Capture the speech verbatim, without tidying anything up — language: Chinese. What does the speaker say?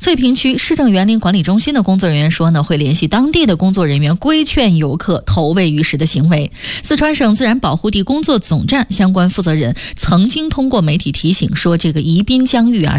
翠屏区市政园林管理中心的工作人员说呢，会联系当地的工作人员规劝游客投喂鱼食的行为。四川省自然保护地工作总站相关负责人曾经通过媒体提醒说，这个宜宾江域啊